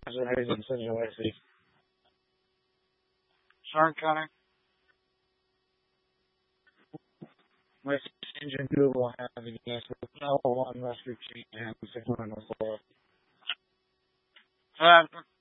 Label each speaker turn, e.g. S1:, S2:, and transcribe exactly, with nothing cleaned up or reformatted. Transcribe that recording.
S1: Hazard Hayes and Cindy Lacey.
S2: Sean Connor.
S1: My engine Google having yes with L one Western Chain and six one oh four.
S2: Sean